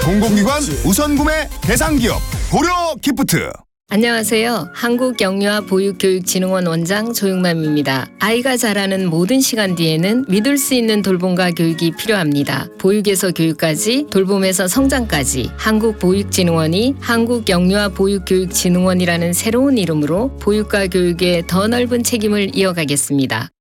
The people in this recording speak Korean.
공공기관 우선구매 대상기업 고려기프트. 안녕하세요. 한국영유아보육교육진흥원 원장 조용맘입니다. 아이가 자라는 모든 시간 뒤에는 믿을 수 있는 돌봄과 교육이 필요합니다. 보육에서 교육까지, 돌봄에서 성장까지 한국보육진흥원이 한국영유아보육교육진흥원이라는 새로운 이름으로 보육과 교육에 더 넓은 책임을 이어가겠습니다.